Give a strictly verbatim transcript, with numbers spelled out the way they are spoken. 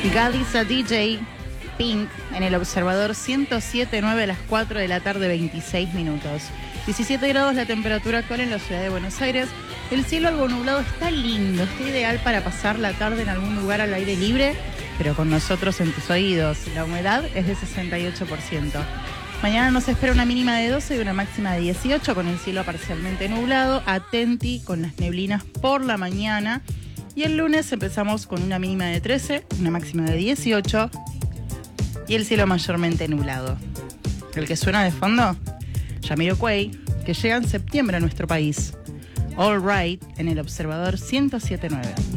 Galiza D J Pink en el Observador ciento siete punto nueve a las cuatro de la tarde, veintiséis minutos. diecisiete grados la temperatura actual en la ciudad de Buenos Aires. El cielo algo nublado, está lindo, está ideal para pasar la tarde en algún lugar al aire libre, pero con nosotros en tus oídos. La humedad es de sesenta y ocho por ciento. Mañana nos espera una mínima de doce y una máxima de dieciocho, con el cielo parcialmente nublado. Atenti con las neblinas por la mañana. Y el lunes empezamos con una mínima de trece, una máxima de dieciocho y el cielo mayormente nublado. El que suena de fondo, Jamiroquai, que llega en septiembre a nuestro país. All Right en el Observador ciento siete punto nueve.